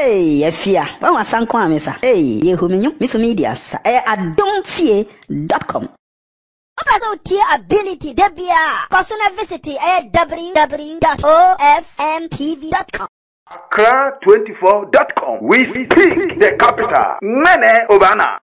Hey, Efia. When was Sanko Amesa? Hey, Yehuminyo, Miss Medias. Adomfie.com. Also, tier ability, Debia. Personal visit www.ofmtv.com. Accra24.com. We speak the capital. Mene Obana.